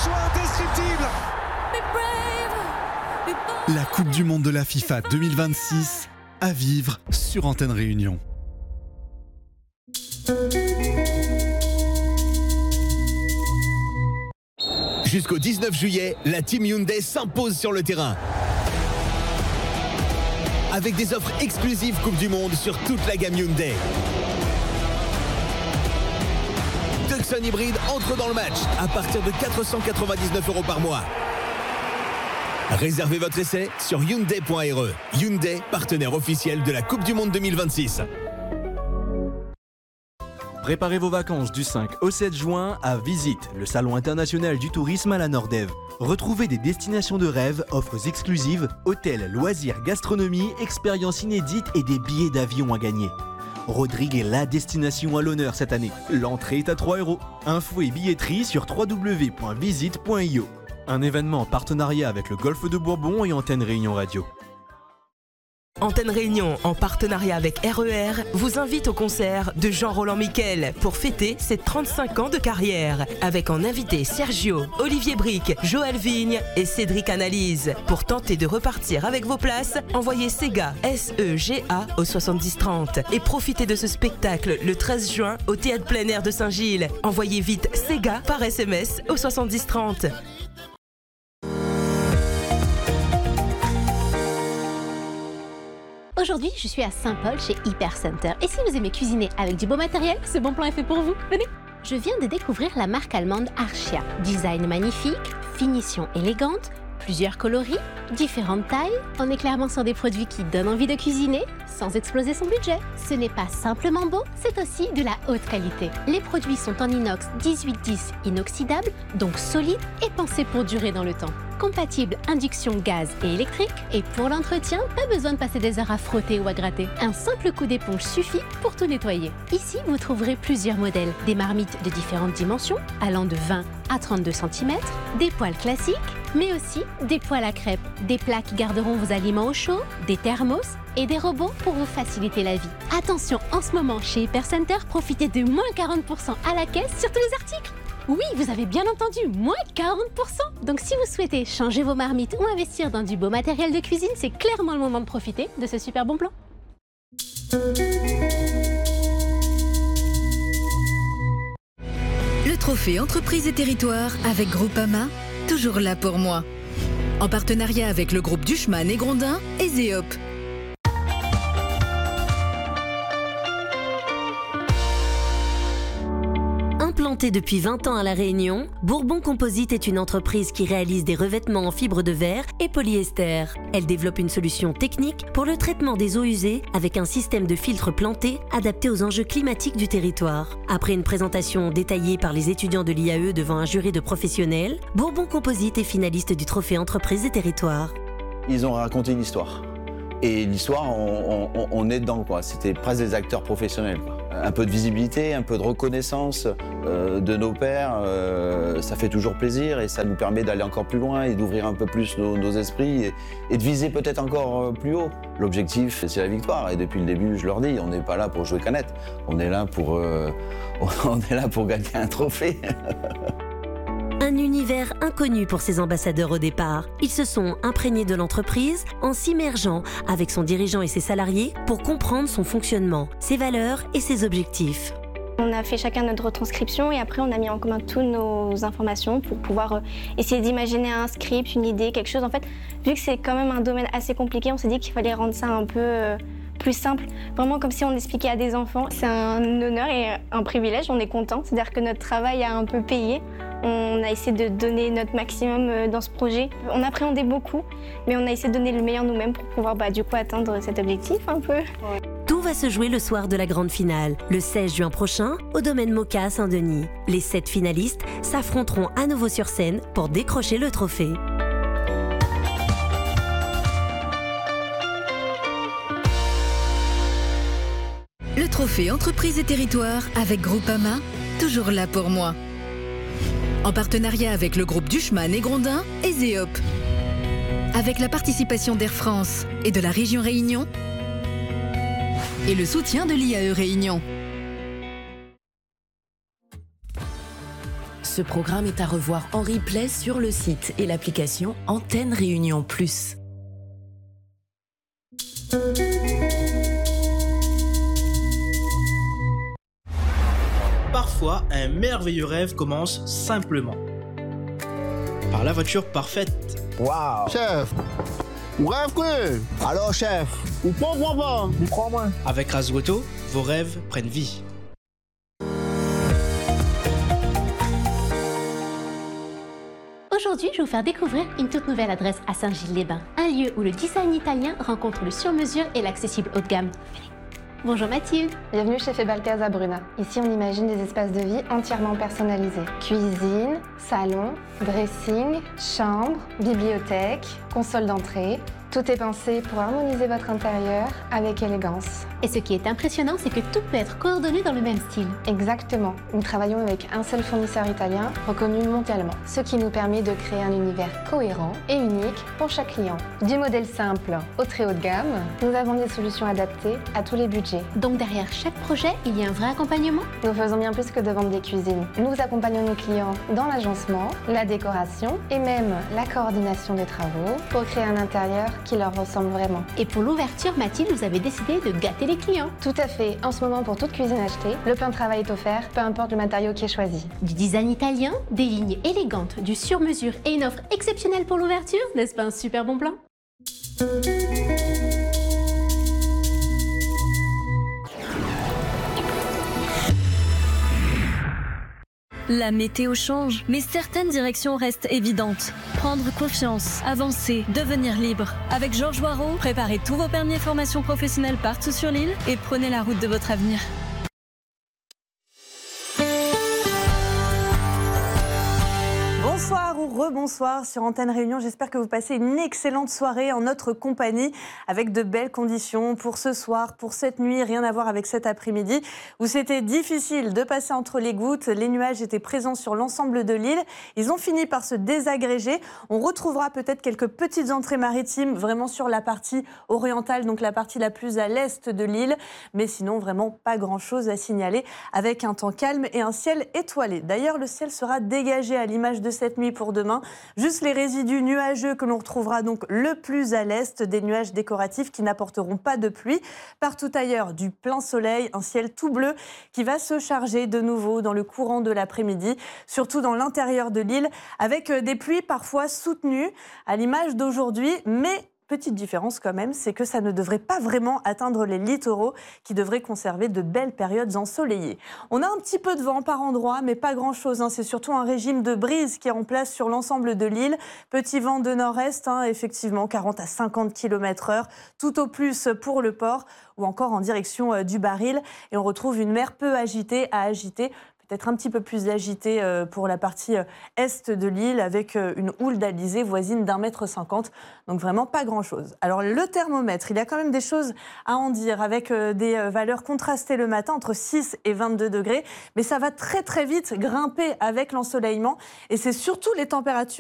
sont indestructibles. La Coupe du Monde de la FIFA 2026 à vivre sur Antenne Réunion. Jusqu'au 19 juillet, la Team Hyundai s'impose sur le terrain. Avec des offres exclusives Coupe du Monde sur toute la gamme Hyundai. Tucson hybride entre dans le match à partir de 499 € par mois. Réservez votre essai sur Hyundai.re. Hyundai, partenaire officiel de la Coupe du Monde 2026. Préparez vos vacances du 5 au 7 juin à Visite, le salon international du tourisme à la Nordève. Retrouvez des destinations de rêve, offres exclusives, hôtels, loisirs, gastronomie, expériences inédites et des billets d'avion à gagner. Rodrigue est la destination à l'honneur cette année. L'entrée est à 3 €. Infos et billetterie sur www.visite.io. Un événement en partenariat avec le Golfe de Bourbon et Antenne Réunion Radio. Antenne Réunion, en partenariat avec RER, vous invite au concert de Jean-Roland Miquel pour fêter ses 35 ans de carrière. Avec en invité Sergio, Olivier Bric, Joël Vigne et Cédric Analyse. Pour tenter de repartir avec vos places, envoyez SEGA, S-E-G-A au 7030 et profitez de ce spectacle le 13 juin au Théâtre Plein Air de Saint-Gilles. Envoyez vite SEGA par SMS au 7030. Aujourd'hui, je suis à Saint-Paul chez Hyper Center. Et si vous aimez cuisiner avec du beau matériel, ce bon plan est fait pour vous. Venez! Je viens de découvrir la marque allemande Archia. Design magnifique, finition élégante, plusieurs coloris, différentes tailles. On est clairement sur des produits qui donnent envie de cuisiner sans exploser son budget. Ce n'est pas simplement beau, c'est aussi de la haute qualité. Les produits sont en inox 1810 inoxydable, donc solide et pensé pour durer dans le temps. Compatible induction gaz et électrique. Et pour l'entretien, pas besoin de passer des heures à frotter ou à gratter. Un simple coup d'éponge suffit pour tout nettoyer. Ici, vous trouverez plusieurs modèles. Des marmites de différentes dimensions, allant de 20 à 32 cm, des poêles classiques, mais aussi des poêles à crêpes, des plats qui garderont vos aliments au chaud, des thermos et des robots pour vous faciliter la vie. Attention, en ce moment, chez Hyper Center, profitez de moins 40% à la caisse sur tous les articles. Oui, vous avez bien entendu, moins 40%. Donc si vous souhaitez changer vos marmites ou investir dans du beau matériel de cuisine, c'est clairement le moment de profiter de ce super bon plan. Le trophée Entreprises et Territoires avec Groupama, toujours là pour moi. En partenariat avec le groupe Duchemin et Grondin et Zeop. Implantée depuis 20 ans à La Réunion, Bourbon Composite est une entreprise qui réalise des revêtements en fibre de verre et polyester. Elle développe une solution technique pour le traitement des eaux usées avec un système de filtres plantés adapté aux enjeux climatiques du territoire. Après une présentation détaillée par les étudiants de l'IAE devant un jury de professionnels, Bourbon Composite est finaliste du trophée Entreprises et Territoires. Ils ont raconté une histoire. Et l'histoire, on est dedans, quoi. C'était presque des acteurs professionnels, quoi. Un peu de visibilité, un peu de reconnaissance de nos pairs, ça fait toujours plaisir et ça nous permet d'aller encore plus loin et d'ouvrir un peu plus nos esprits et de viser peut-être encore plus haut. L'objectif, c'est la victoire et depuis le début, je leur dis, on n'est pas là pour jouer canette, on est là pour gagner un trophée. Un univers inconnu pour ses ambassadeurs au départ. Ils se sont imprégnés de l'entreprise en s'immergeant avec son dirigeant et ses salariés pour comprendre son fonctionnement, ses valeurs et ses objectifs. On a fait chacun notre retranscription et après on a mis en commun toutes nos informations pour pouvoir essayer d'imaginer un script, une idée, quelque chose. En fait, vu que c'est quand même un domaine assez compliqué, on s'est dit qu'il fallait rendre ça un peu plus simple, vraiment comme si on expliquait à des enfants. C'est un honneur et un privilège, on est content, c'est-à-dire que notre travail a un peu payé. On a essayé de donner notre maximum dans ce projet. On appréhendait beaucoup, mais on a essayé de donner le meilleur nous-mêmes pour pouvoir du coup atteindre cet objectif un peu. Tout va se jouer le soir de la grande finale, le 16 juin prochain, au domaine Moka à Saint-Denis. Les 7 finalistes s'affronteront à nouveau sur scène pour décrocher le trophée. Le trophée Entreprises et Territoires avec Groupama, toujours là pour moi. En partenariat avec le groupe Duchemin et Grondin et Zeop. Avec la participation d'Air France et de la région Réunion. Et le soutien de l'IAE Réunion. Ce programme est à revoir en replay sur le site et l'application Antenne Réunion Plus. Parfois, un merveilleux rêve commence simplement par la voiture parfaite. Waouh, chef, on rêve quoi? Alors chef, ou pas, crois-moi. Avec Razouauto, vos rêves prennent vie. Aujourd'hui, je vais vous faire découvrir une toute nouvelle adresse à Saint-Gilles-les-Bains, un lieu où le design italien rencontre le sur-mesure et l'accessible haut de gamme. Venez. Bonjour Mathilde. Bienvenue chez Febalke Bruna. Ici, on imagine des espaces de vie entièrement personnalisés. Cuisine, salon, dressing, chambre, bibliothèque, console d'entrée. Tout est pensé pour harmoniser votre intérieur avec élégance. Et ce qui est impressionnant, c'est que tout peut être coordonné dans le même style. Exactement. Nous travaillons avec un seul fournisseur italien reconnu mondialement, ce qui nous permet de créer un univers cohérent et unique pour chaque client. Du modèle simple au très haut de gamme, nous avons des solutions adaptées à tous les budgets. Donc derrière chaque projet, il y a un vrai accompagnement? Nous faisons bien plus que de vendre des cuisines. Nous accompagnons nos clients dans l'agencement, la décoration et même la coordination des travaux pour créer un intérieur qui leur ressemble vraiment. Et pour l'ouverture, Mathilde, vous avez décidé de gâter les clients. Tout à fait. En ce moment, pour toute cuisine achetée, le plan de travail est offert, peu importe le matériau qui est choisi. Du design italien, des lignes élégantes, du sur-mesure et une offre exceptionnelle pour l'ouverture, n'est-ce pas un super bon plan? La météo change, mais certaines directions restent évidentes. Prendre confiance, avancer, devenir libre. Avec Georges Waro, préparez tous vos permis et formations professionnelles partout sur l'île et prenez la route de votre avenir. Bonsoir ou rebonsoir sur Antenne Réunion. J'espère que vous passez une excellente soirée en notre compagnie avec de belles conditions pour ce soir, pour cette nuit. Rien à voir avec cet après-midi où c'était difficile de passer entre les gouttes. Les nuages étaient présents sur l'ensemble de l'île. Ils ont fini par se désagréger. On retrouvera peut-être quelques petites entrées maritimes vraiment sur la partie orientale, donc la partie la plus à l'est de l'île. Mais sinon, vraiment pas grand-chose à signaler avec un temps calme et un ciel étoilé. D'ailleurs, le ciel sera dégagé à l'image de cette nuit pour demain. Juste les résidus nuageux que l'on retrouvera donc le plus à l'est, des nuages décoratifs qui n'apporteront pas de pluie. Partout ailleurs, du plein soleil, un ciel tout bleu qui va se charger de nouveau dans le courant de l'après-midi, surtout dans l'intérieur de l'île, avec des pluies parfois soutenues à l'image d'aujourd'hui, mais petite différence quand même, c'est que ça ne devrait pas vraiment atteindre les littoraux qui devraient conserver de belles périodes ensoleillées. On a un petit peu de vent par endroit, mais pas grand-chose. C'est surtout un régime de brise qui est en place sur l'ensemble de l'île. Petit vent de nord-est, effectivement, 40 à 50 km/h, tout au plus pour le port ou encore en direction du Baril. Et on retrouve une mer peu agitée à agiter, peut-être un petit peu plus agité pour la partie est de l'île avec une houle d'alizé voisine d'1,50 m. Donc vraiment pas grand-chose. Alors le thermomètre, il y a quand même des choses à en dire avec des valeurs contrastées le matin entre 6 et 22 degrés. Mais ça va très très vite grimper avec l'ensoleillement et c'est surtout les températures